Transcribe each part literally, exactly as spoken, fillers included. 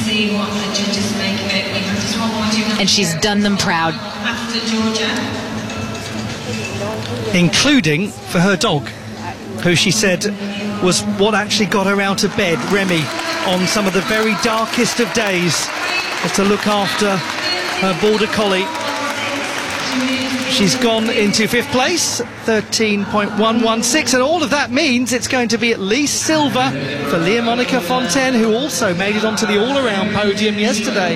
see what the judges make of it. We have just one more two. And she's done them proud. After Georgia. Including for her dog, who she said was what actually got her out of bed, Remy, on some of the very darkest of days, was to look after her border collie. She's gone into fifth place, thirteen point one one six, and all of that means it's going to be at least silver for Leah Monica Fontaine, who also made it onto the all-around podium yesterday.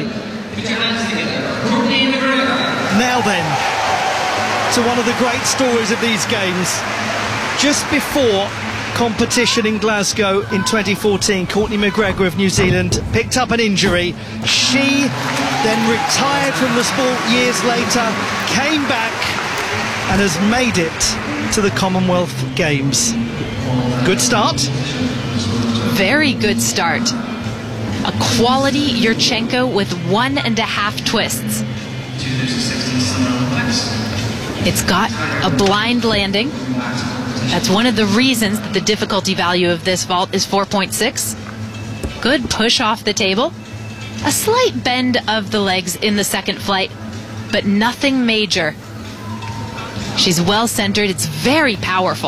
Now then, to one of the great stories of these games. Just before competition in Glasgow in twenty fourteen, Courtney McGregor of New Zealand picked up an injury. She then retired from the sport years later, came back and has made it to the Commonwealth Games. Good start. Very good start. A quality Yurchenko with one and a half twists. It's got a blind landing. That's one of the reasons that the difficulty value of this vault is four point six. Good push off the table. A slight bend of the legs in the second flight, but nothing major. She's well centered. It's very powerful.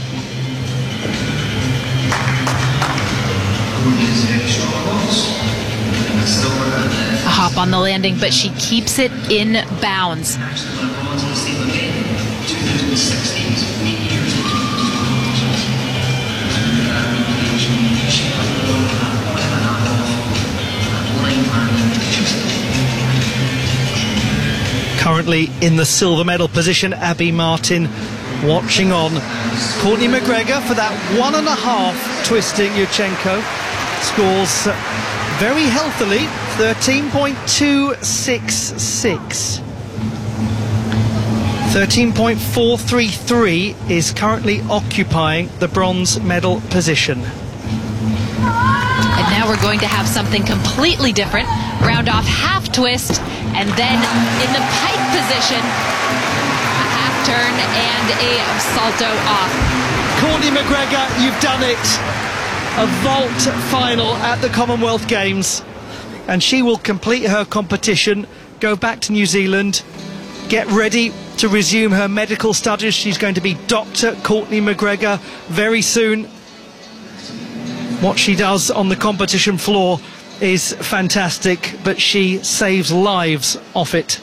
A hop on the landing, but she keeps it in bounds. Currently in the silver medal position, Abby Martin watching on. Courtney McGregor for that one and a half twisting. Yurchenko scores very healthily, thirteen point two six six. thirteen point four three three is currently occupying the bronze medal position. And now we're going to have something completely different. Round off half twist, and then in the pike position, a half turn and a salto off. Courtney McGregor, you've done it. A vault final at the Commonwealth Games, and she will complete her competition, go back to New Zealand, get ready to resume her medical studies. She's going to be Doctor Courtney McGregor very soon. What she does on the competition floor is fantastic, but she saves lives off it.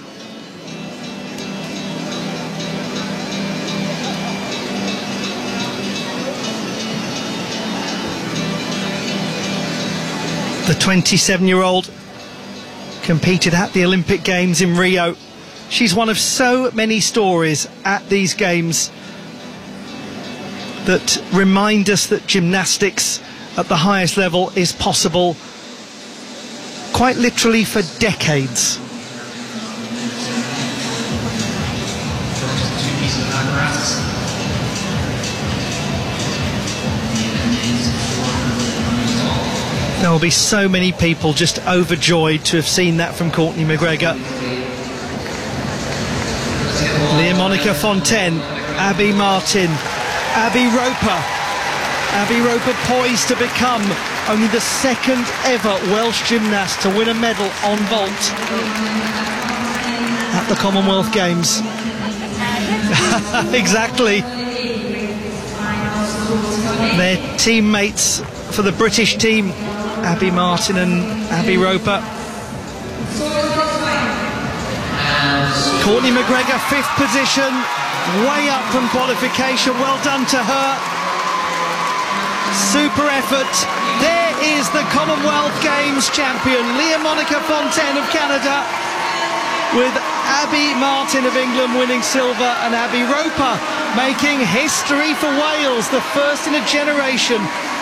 The twenty-seven-year-old competed at the Olympic Games in Rio. She's one of so many stories at these games that remind us that gymnastics at the highest level is possible quite literally for decades. There will be so many people just overjoyed to have seen that from Courtney McGregor. Leah Monica Fontaine, Abby Martin, Abby Roper. Abby Roper poised to become only the second ever Welsh gymnast to win a medal on vault at the Commonwealth Games. Exactly. Their teammates for the British team, Abby Martin and Abby Roper. Courtney McGregor, fifth position, way up from qualification. Well done to her. Super effort. There is the Commonwealth Games champion, Leah Monica Fontaine of Canada, with Abby Martin of England winning silver and Abby Roper making history for Wales, the first in a generation.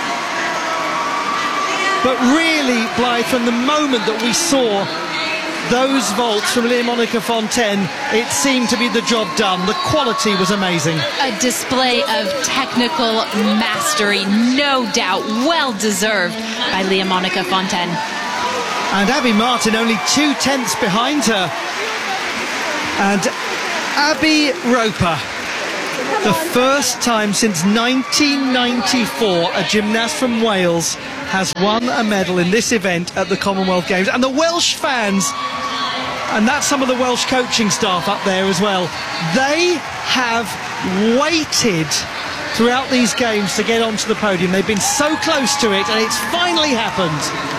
But really, Blythe, from the moment that we saw those vaults from Leah Monica Fontaine, it seemed to be the job done. The quality was amazing. A display of technical mastery, no doubt, well deserved by Leah Monica Fontaine. And Abby Martin only two tenths behind her. And Abby Roper, the first time since nineteen ninety-four a gymnast from Wales has won a medal in this event at the Commonwealth Games. And the Welsh fans, and that's some of the Welsh coaching staff up there as well, they have waited throughout these games to get onto the podium. They've been so close to it, and it's finally happened.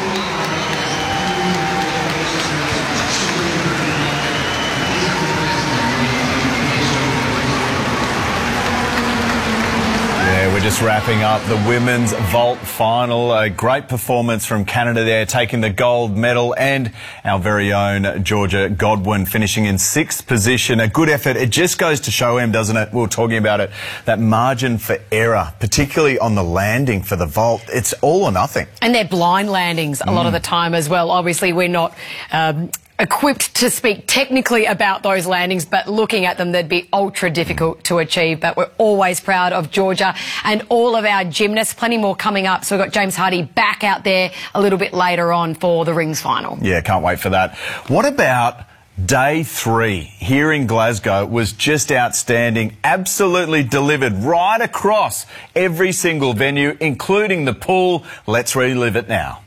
We're just wrapping up the women's vault final. A great performance from Canada there, taking the gold medal, and our very own Georgia Godwin finishing in sixth position. A good effort. It just goes to show him, doesn't it? We were talking about it, that margin for error, particularly on the landing for the vault. It's all or nothing. And they're blind landings a lot Mm. of the time as well. Obviously, we're not Um, equipped to speak technically about those landings, but looking at them, they'd be ultra difficult to achieve. But we're always proud of Georgia and all of our gymnasts. Plenty more coming up. So we've got James Hardy back out there a little bit later on for the rings final. Yeah, can't wait for that. What about day three here in Glasgow? Was just outstanding. Absolutely delivered right across every single venue, including the pool. Let's relive it now.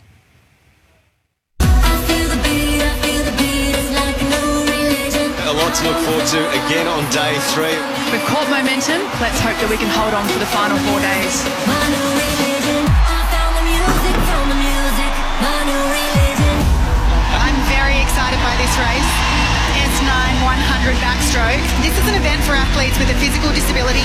A lot to look forward to again on day three. We've caught momentum. Let's hope that we can hold on for the final four days. I'm very excited by this race. S nine one hundred backstroke. This is an event for athletes with a physical disability.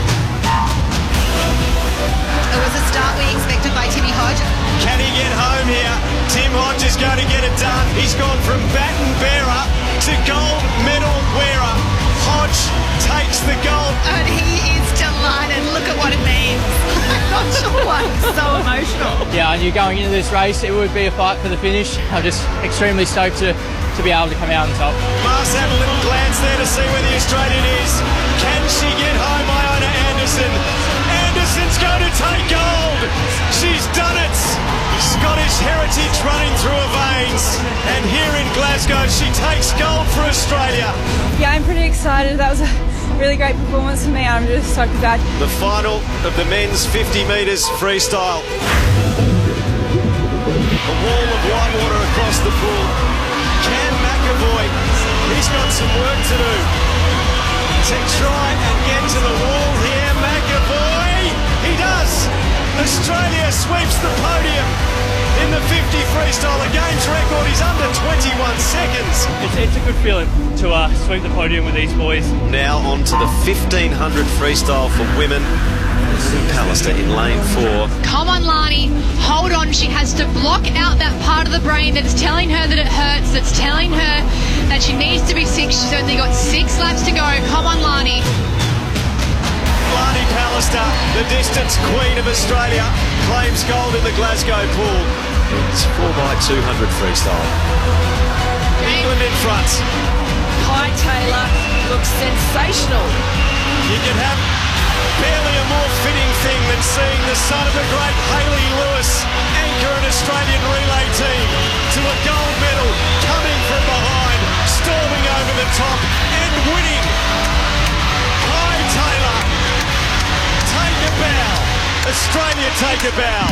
It was a start we expected by Timmy Hodge. Can he get home here? Tim Hodge is going to get it done. He's gone from baton bearer to gold medal wearer. Hodge takes the gold. And he is delighted. Look at what it means. I'm not sure why I'm so emotional. Yeah, I knew going into this race it would be a fight for the finish. I'm just extremely stoked to, to be able to come out on top. Mars had a little glance there to see where the Australian is. Can she get home, Iona Anderson? Anderson's going to take gold. She's done it. Scottish heritage running through her veins. And here in Glasgow, she takes gold for Australia. Yeah, I'm pretty excited. That was a really great performance for me. I'm just so glad. The final of the men's fifty metres freestyle. A wall of white water across the pool. Cam McAvoy, he's got some work to do to try and get to the wall here. McAvoy, he does. Australia sweeps the podium in the fifty freestyle. A games record is under twenty-one seconds. It's, it's a good feeling to uh, sweep the podium with these boys. Now on to the fifteen hundred freestyle for women. Sue Pallister in lane four. Come on, Lani. Hold on. She has to block out that part of the brain that is telling her that it hurts, that's telling her that she needs to be sick. She's only got six laps to go. Come on, Lani. Lani Pallister, the distance queen of Australia, claims gold in the Glasgow pool. It's four by two hundred freestyle. England in front. Kai Taylor looks sensational. You can have barely a more fitting thing than seeing the son of the great Hayley Lewis anchor an Australian relay team to a gold medal, coming from behind, storming over the top and winning. Kai Taylor, take a bow. Australia take a bow.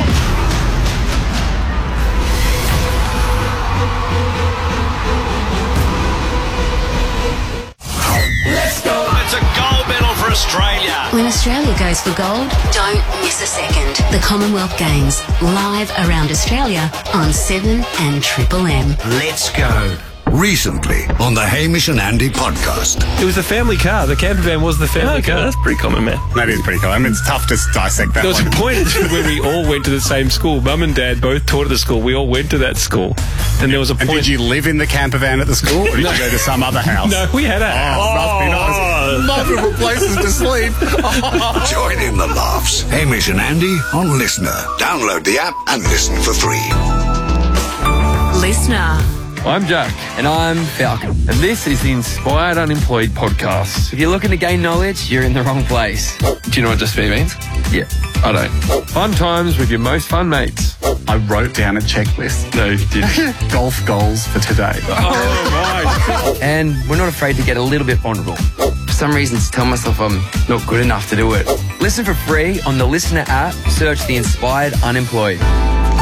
Let's go. It's a gold medal for Australia. When Australia goes for gold, don't miss a second. The Commonwealth Games, live around Australia on seven and Triple M. Let's go. Recently on the Hamish and Andy podcast. It was the family car. The camper van was the family okay. car. That's pretty common, man. That is pretty common. I mean, it's tough to dissect that There was one. a point where we all went to the same school. Mum and Dad both taught at the school. We all went to that school. And there was a point... And did you live in the camper van at the school, or did No. you go to some other house? No, we had a house. Oh, must be nice. Multiple places to sleep. Join in the laughs. Hamish and Andy on Listener. Download the app and listen for free. Listener. I'm Jack. And I'm Falcon. And this is the Inspired Unemployed podcast. If you're looking to gain knowledge, you're in the wrong place. Do you know what just be means? Yeah, I don't. Fun times with your most fun mates. I wrote down a checklist. No, you didn't. Golf goals for today. Oh, right. And we're not afraid to get a little bit vulnerable. For some reasons, tell myself I'm not good enough to do it. Listen for free on the Listener app. Search the Inspired Unemployed.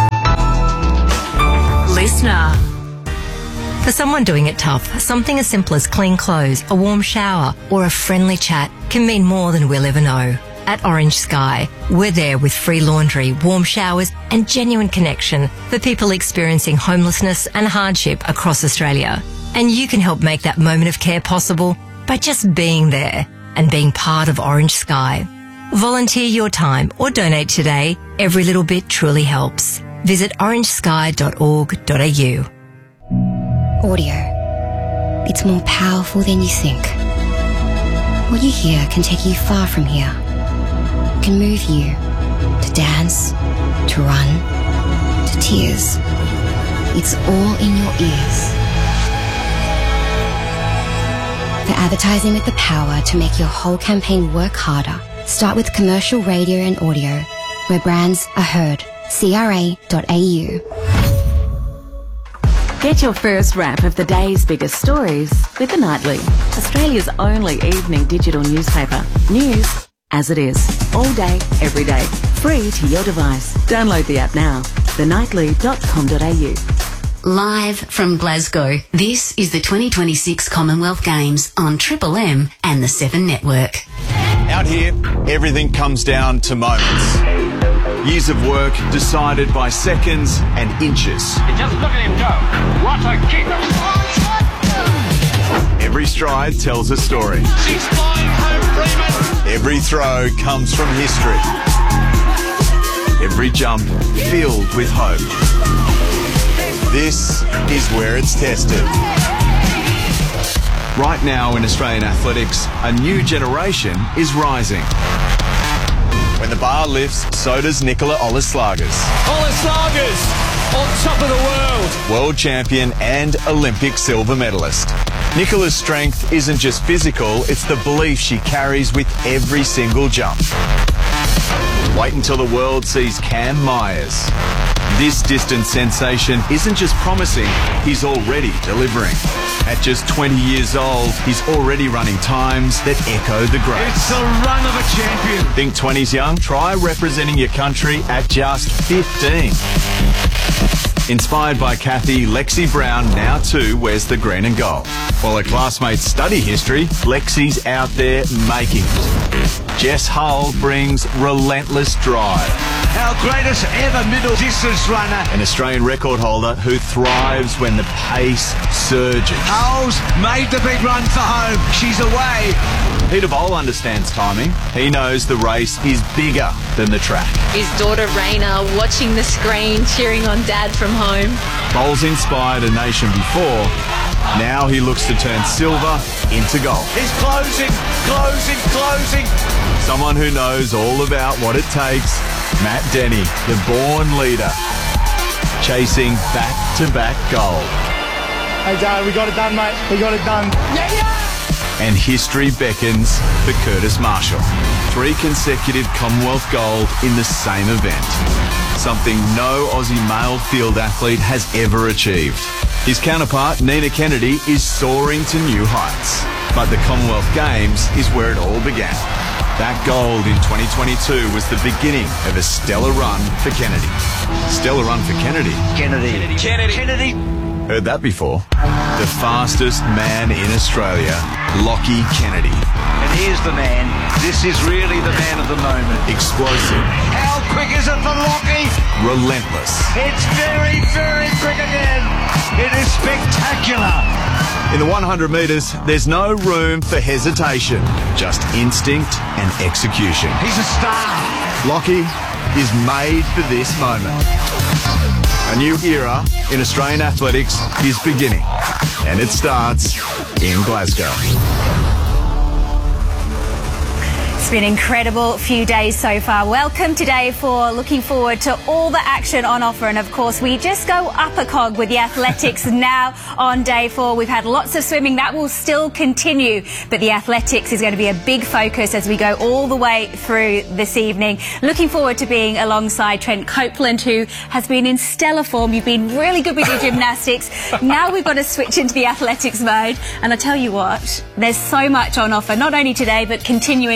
listener. For someone doing it tough, something as simple as clean clothes, a warm shower, or a friendly chat can mean more than we'll ever know. At Orange Sky, we're there with free laundry, warm showers, and genuine connection for people experiencing homelessness and hardship across Australia. And you can help make that moment of care possible by just being there and being part of Orange Sky. Volunteer your time or donate today. Every little bit truly helps. Visit orange sky dot org dot a u. Audio. It's more powerful than you think. What you hear can take you far from here. It can move you to dance, to run, to tears. It's all in your ears. For advertising with the power to make your whole campaign work harder, start with commercial radio and audio, where brands are heard. C R A dot A U. Get your first wrap of the day's biggest stories with The Nightly, Australia's only evening digital newspaper. News as it is, all day, every day, free to your device. Download the app now, the nightly dot com dot a u. Live from Glasgow, this is the twenty twenty-six Commonwealth Games on Triple M and the Seven Network. Out here, everything comes down to moments. Years of work decided by seconds and inches. Just look at him go. What a kick. Every stride tells a story. She's flying home, Freeman. Every throw comes from history. Every jump filled with hope. This is where it's tested. Right now in Australian athletics, a new generation is rising. When the bar lifts, so does Nicola Olaslagers. Olaslagers on top of the world. World champion and Olympic silver medalist. Nicola's strength isn't just physical, it's the belief she carries with every single jump. Wait until the world sees Cam Myers. This distance sensation isn't just promising, he's already delivering. At just twenty years old, he's already running times that echo the greats. It's the run of a champion. Think twenty's young? Try representing your country at just fifteen. Inspired by Kathy, Lexi Brown now too wears the green and gold. While her classmates study history, Lexi's out there making it. Jess Hull brings relentless drive. Our greatest ever middle distance runner. An Australian record holder who thrives when the pace surges. Hulls made the big run for home. She's away. Peter Bowl understands timing. He knows the race is bigger than the track. His daughter Raina watching the screen, cheering on Dad from home. Bowles inspired a nation before. Now he looks to turn silver into gold. It's closing, closing, closing. Someone who knows all about what it takes. Matt Denny, the born leader, chasing back-to-back gold. Hey, Dad, we got it done, mate. We got it done. Yeah, yeah! And history beckons for Curtis Marshall. Three consecutive Commonwealth gold in the same event. Something no Aussie male field athlete has ever achieved. His counterpart, Nina Kennedy, is soaring to new heights. But the Commonwealth Games is where it all began. That gold in twenty twenty-two was the beginning of a stellar run for Kennedy. Stellar run for Kennedy. Kennedy. Kennedy. Kennedy. Heard that before. The fastest man in Australia, Lockie Kennedy. And here's the man. This is really the man of the moment. Explosive. How quick is it for Lockie? Relentless. It's very, very quick again. It is spectacular. In the one hundred metres, there's no room for hesitation, just instinct and execution. He's a star. Lockie is made for this moment. A new era in Australian athletics is beginning, and it starts in Glasgow. It's been an incredible few days so far. Welcome today for looking forward to all the action on offer. And of course, we just go up a cog with the athletics now on day four. We've had lots of swimming. That will still continue. But the athletics is going to be a big focus as we go all the way through this evening. Looking forward to being alongside Trent Copeland, who has been in stellar form. You've been really good with your gymnastics. Now we've got to switch into the athletics mode. And I tell you what, there's so much on offer, not only today, but continuing all the way through.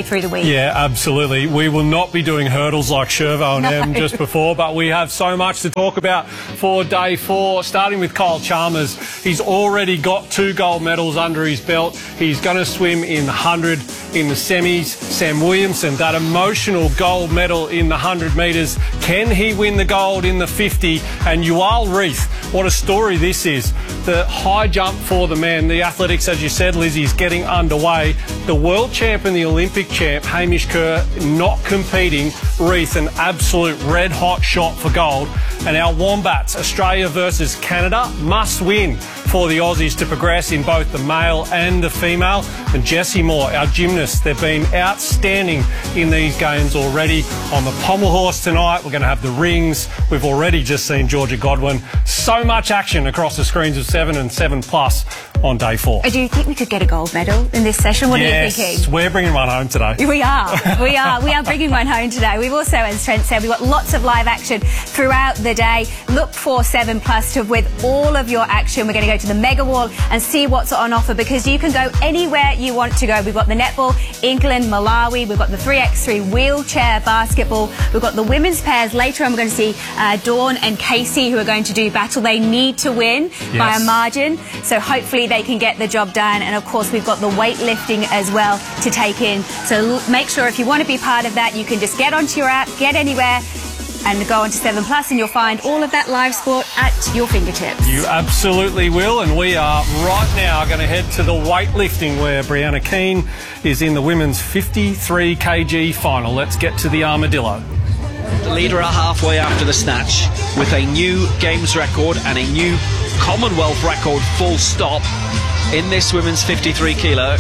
through the week. Yeah, absolutely. We will not be doing hurdles like Shervo and No. Em just before, but we have so much to talk about for day four, starting with Kyle Chalmers. He's already got two gold medals under his belt. He's going to swim in the one hundred in the semis. Sam Williamson, that emotional gold medal in the one hundred metres. Can he win the gold in the fifty? And Yuval Reith, what a story this is. The high jump for the men, the athletics, as you said, Lizzie, is getting underway. The world champ and the Olympic champ, Hamish Kerr, not competing. Reith, an absolute red-hot shot for gold. And our Wombats, Australia versus Canada, must win for the Aussies to progress in both the male and the female. And Jessie Moore, our gymnast, they've been outstanding in these games already. On the pommel horse tonight, we're going to have the rings. We've already just seen Georgia Godwin. So much action across the screens of seven and seven plus on day four. Do you think we could get a gold medal in this session? What yes, are you thinking? We're bringing one home today. We are. We are. We are bringing one home today. We've also, as Trent said, we've got lots of live action throughout the day. Look for seven plus to with all of your action. We're going to go to the Mega Wall and see what's on offer, because you can go anywhere you want to go. We've got the netball, England, Malawi. We've got the three by three wheelchair basketball. We've got the women's pairs. Later on, we're going to see uh, Dawn and Casey, who are going to do battle. They need to win Yes. by a margin, so hopefully they can get the job done. And of course, we've got the weightlifting as well to take in. So l- make sure if you want to be part of that, you can just get onto your app, get anywhere, and go on to seven plus, and you'll find all of that live sport at your fingertips. You absolutely will, and we are right now going to head to the weightlifting, where Brianna Keane is in the women's fifty-three kilogram final. Let's get to the armadillo. The leader are halfway after the snatch with a new Games record and a new Commonwealth record, full stop, in this women's fifty-three kilo.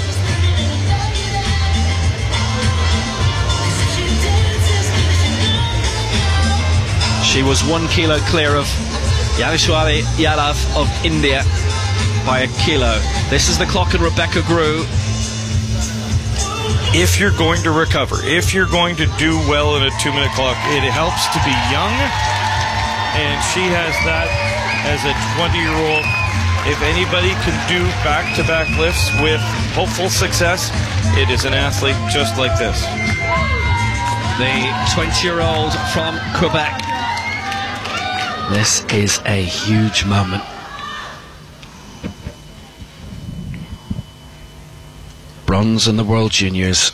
She was one kilo clear of Yashwari Yadav of India by a kilo. This is the clock and Rebecca Grew. If you're going to recover, if you're going to do well in a two-minute clock, it helps to be young, and she has that as a twenty-year-old. If anybody can do back-to-back lifts with hopeful success, it is an athlete just like this. The twenty-year-old from Quebec. This is a huge moment. Bronze in the World Juniors.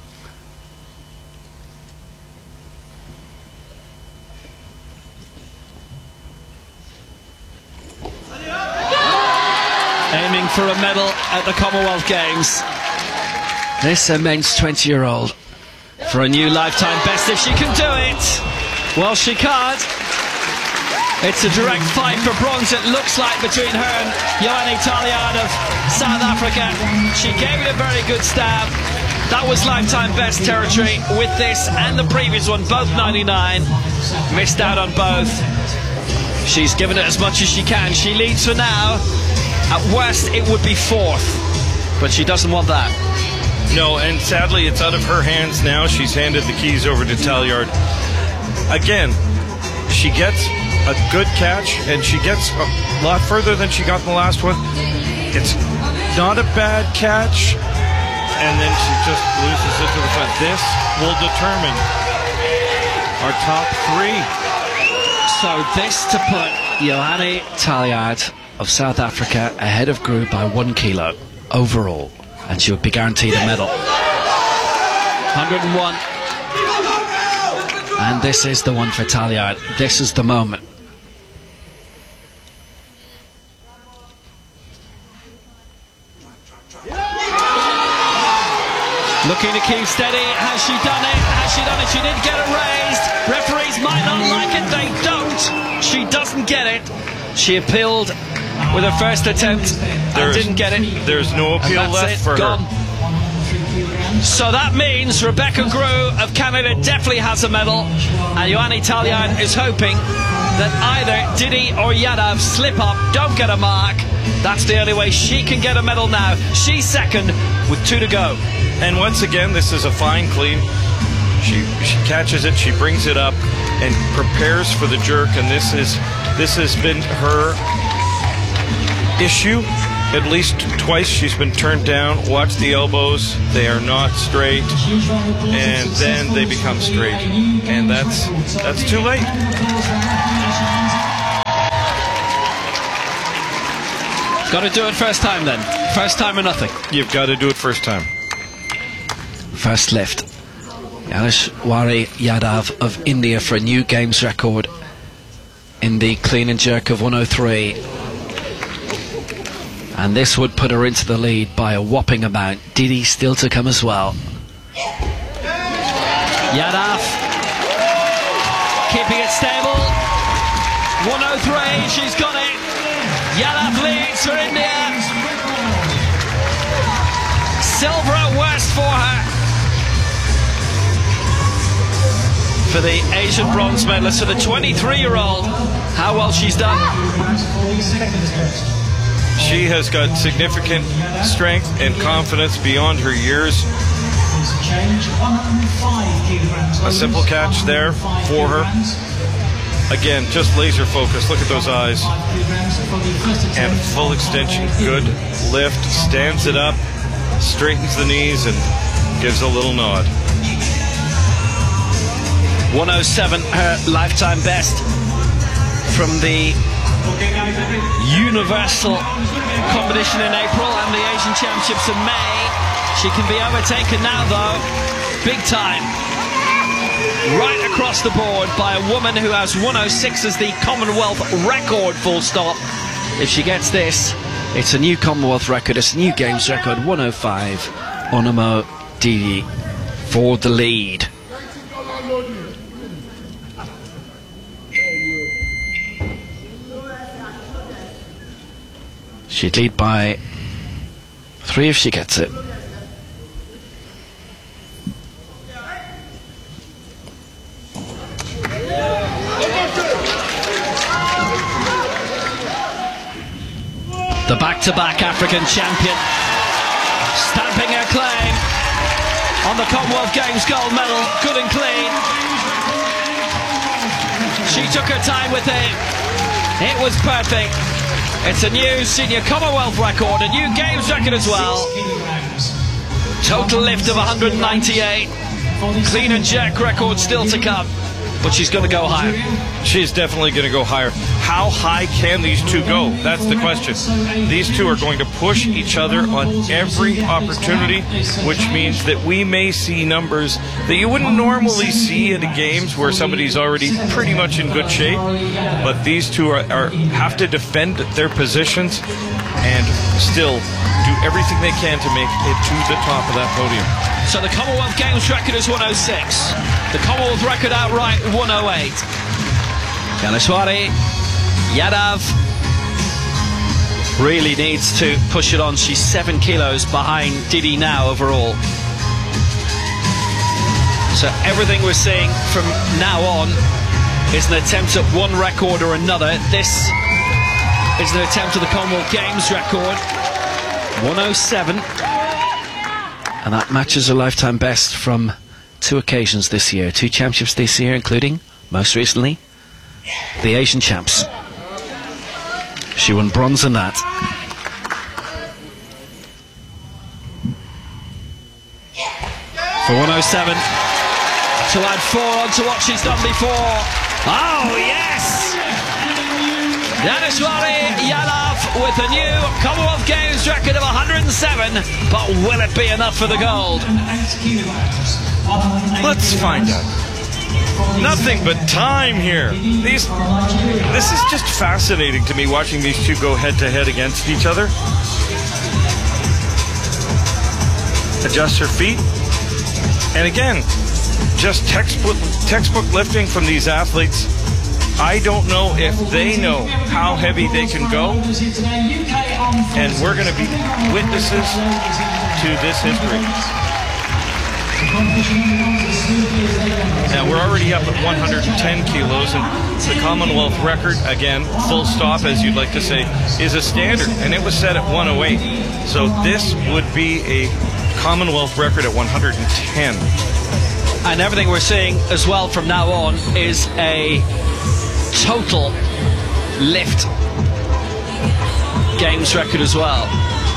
Aiming for a medal at the Commonwealth Games. This immense twenty-year-old for a new lifetime best if she can do it. Well, she can't. It's a direct fight for bronze, it looks like, between her and Johanni Talliard of South Africa. She gave it a very good stab. That was lifetime best territory with this and the previous one, both ninety-nine. Missed out on both. She's given it as much as she can. She leads for now. At worst, it would be fourth, but she doesn't want that. No, and sadly, it's out of her hands now. She's handed the keys over to Talliard. Again, she gets a good catch, and she gets a lot further than she got in the last one. It's not a bad catch, and then she just loses it to the front. This will determine our top three. So this to put Johanni Talliard of South Africa ahead of Grew by one kilo overall, and she would be guaranteed a medal. one hundred and one. And this is the one for Talliard. This is the moment. Looking to keep steady. Has she done it? Has she done it? She didn't get it raised. Referees might not like it. They don't. She doesn't get it. She appealed with her first attempt and There's, didn't get it. There's no appeal And that's left it, for gone. her. So that means Rebecca Grew of Canada definitely has a medal, and Johanni Talliard is hoping that either Didi or Yadav slip up, don't get a mark. That's the only way she can get a medal now. She's second with two to go. And once again, this is a fine clean. She she catches it, she brings it up, and prepares for the jerk. And this is this has been her issue at least twice she's been turned down. Watch the elbows. They are not straight. And then they become straight. And that's that's too late. Got to do it first time then. First time or nothing. You've got to do it first time. First lift. Yaneshwari Yadav of India for a new games record in the clean and jerk of one oh three. And this would put her into the lead by a whopping amount. Didi still to come as well. Yadav keeping it stable. one oh three, she's got it. Yadav leads for India. Silver at worst for her. For the Asian bronze medalist, for the twenty-three-year-old, how well she's done. She has got significant strength and confidence beyond her years. A simple catch there for her. Again, just laser focus. Look at those eyes. And full extension. Good lift. Stands it up. Straightens the knees and gives a little nod. one oh seven, her lifetime best from the Universal competition in April and the Asian Championships in May. She can be overtaken now, though, big time, right across the board by a woman who has one oh six as the Commonwealth record, full stop. If she gets this, it's a new Commonwealth record, it's a new Games record, one oh five. Onomo Didi for the lead. She'd lead by three if she gets it. The back-to-back African champion stamping her claim on the Commonwealth Games gold medal, good and clean. She took her time with it. It was perfect. It's a new senior Commonwealth record, a new Games record as well. Total lift of one hundred ninety-eight. Clean and jerk record still to come, but she's going to go higher. She's definitely going to go higher. How high can these two go? That's the question. These two are going to push each other on every opportunity, which means that we may see numbers that you wouldn't normally see at a games where somebody's already pretty much in good shape. But these two are, are have to defend their positions and still do everything they can to make it to the top of that podium. So the Commonwealth Games record is one oh six. The Commonwealth record outright one oh eight. Yaneshwari Yadav really needs to push it on. She's seven kilos behind Didi now overall. So everything we're seeing from now on is an attempt at one record or another. This is an attempt at the Commonwealth Games record, one oh seven. And that matches a lifetime best from two occasions this year. Two championships this year, including, most recently, the Asian Champs. She won bronze in that. For one oh seven, to add four on to what she's done before. Oh, yes! Yaneshwari Yadav with a new Commonwealth Games record of one hundred seven, but will it be enough for the gold? Let's find out. Nothing but time here. These, this is just fascinating to me, watching these two go head-to-head against each other. Adjust her feet. And again, just textbook, textbook lifting from these athletes. I don't know if they know how heavy they can go. And we're going to be witnesses to this history. Now we're already up at one hundred ten kilos, and the Commonwealth record, again, full stop as you'd like to say, is a standard, and it was set at one oh eight. So this would be a Commonwealth record at one hundred ten. And everything we're seeing as well from now on is a total lift Games record as well.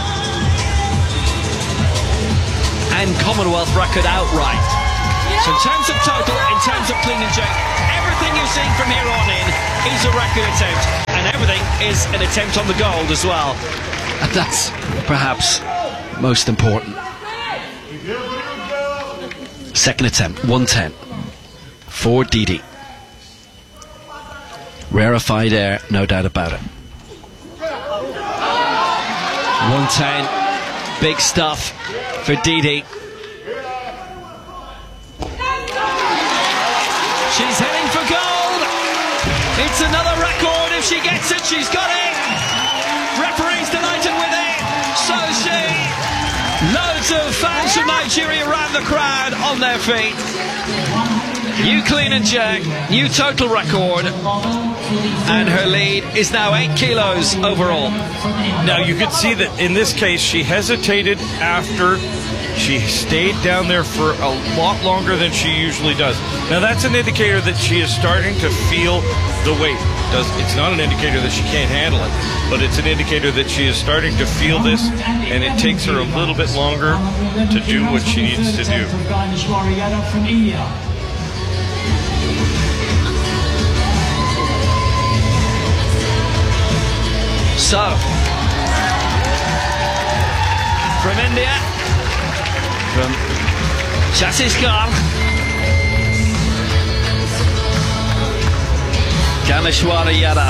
And Commonwealth record outright. So in terms of total, in terms of clean and jerk, everything you're seeing from here on in is a record attempt. And everything is an attempt on the gold as well. And that's perhaps most important. Second attempt, one ten for Didi. Rarefied air, no doubt about it. one ten, big stuff for Didi. She's heading for gold. It's another record. If she gets it, she's got it. Referee's delighted with it. So she. Loads of fans from Nigeria around the crowd on their feet. New clean and jerk, new total record, and her lead is now eight kilos overall. Now you could see that in this case she hesitated after she stayed down there for a lot longer than she usually does. Now that's an indicator that she is starting to feel the weight. Does it's not an indicator that she can't handle it, but it's an indicator that she is starting to feel this, and it takes her a little bit longer to do what she needs to do. So, from India, from Chhattisgarh, Ganeshwara Yadav,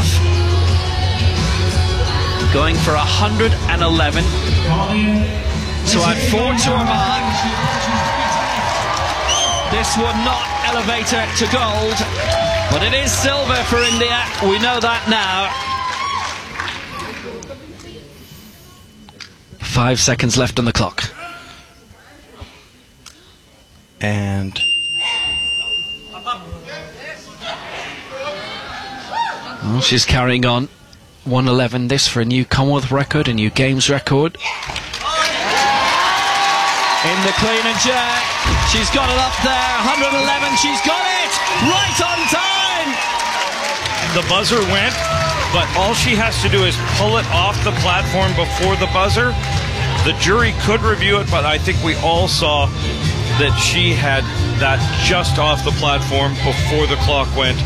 going for one hundred eleven, so add four to her mark. This would not elevate her to gold, but it is silver for India, we know that now. Five seconds left on the clock. And well, she's carrying on. one eleven this for a new Commonwealth record, a new Games record. In the clean and jerk, she's got it up there. one eleven, she's got it right on time. The buzzer went, but all she has to do is pull it off the platform before the buzzer. The jury could review it, but I think we all saw that she had that just off the platform before the clock went.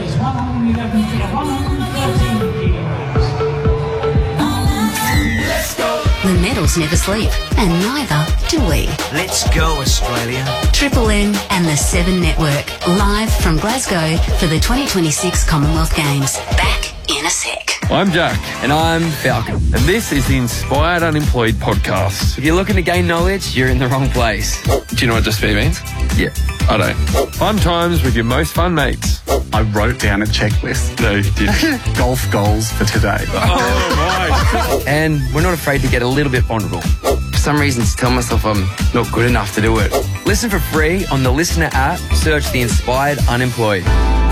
The medals never sleep, and neither do we. Let's go, Australia. Triple M and the Seven Network, live from Glasgow for the twenty twenty-six Commonwealth Games. Back in a sec. I'm Jack. And I'm Falcon. And this is the Inspired Unemployed podcast. If you're looking to gain knowledge, you're in the wrong place. Do you know what despair means? Yeah, I don't. Fun times with your most fun mates. I wrote down a checklist. No, you didn't. Golf goals for today. Oh, right. And we're not afraid to get a little bit vulnerable. For some reasons, tell myself I'm not good enough to do it. Listen for free on the Listener app. Search the Inspired Unemployed.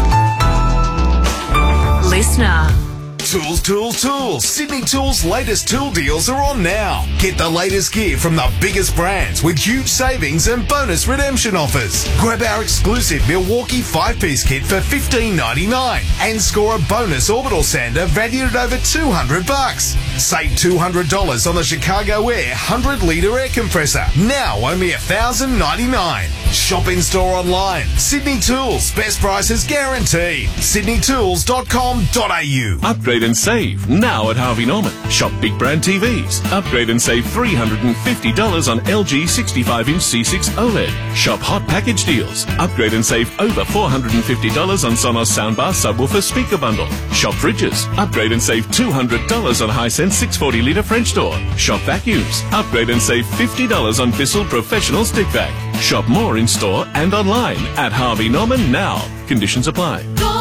Listener. Tools, tools, tools. Sydney Tools' latest tool deals are on now. Get the latest gear from the biggest brands with huge savings and bonus redemption offers. Grab our exclusive Milwaukee five-piece kit for fifteen ninety-nine and score a bonus orbital sander valued at over two hundred bucks. Save two hundred dollars on the Chicago Air one hundred litre air compressor. Now only one thousand ninety-nine dollars. Shop in store online. Sydney Tools. Best prices guaranteed. sydney tools dot com dot a u. Upgrade and save now at Harvey Norman. Shop big brand T Vs. Upgrade and save three hundred fifty dollars on L G sixty-five inch C six OLED. Shop hot package deals. Upgrade and save over four hundred fifty dollars on Sonos soundbar subwoofer speaker bundle. Shop fridges. Upgrade and save two hundred dollars on Hisense six forty litre French door. Shop vacuums. Upgrade and save fifty dollars on Bissell Professional Stick Vac. Shop more in store and online at Harvey Norman now. Conditions apply.